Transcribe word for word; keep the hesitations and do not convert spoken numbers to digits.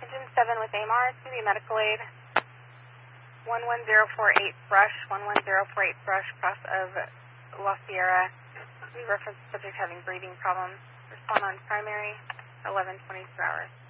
Engine seven with A M R, it's going to be medical aid. one one zero four eight brush, one one zero four eight brush, cross of La Sierra. We reference subject having breathing problems. Respond on primary, eleven twenty-two hours.